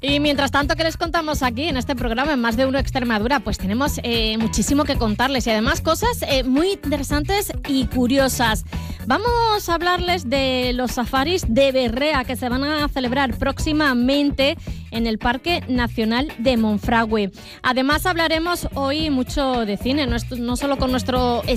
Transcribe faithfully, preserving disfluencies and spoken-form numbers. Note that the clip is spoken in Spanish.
Y mientras tanto, ¿qué les contamos aquí en este programa, en Más de Uno Extremadura? Pues tenemos eh, muchísimo que contarles y además cosas eh, muy interesantes y curiosas. Vamos a hablarles de los safaris de Berrea que se van a celebrar próximamente en el Parque Nacional de Monfragüe. Además hablaremos hoy mucho de cine, no, no solo con nuestro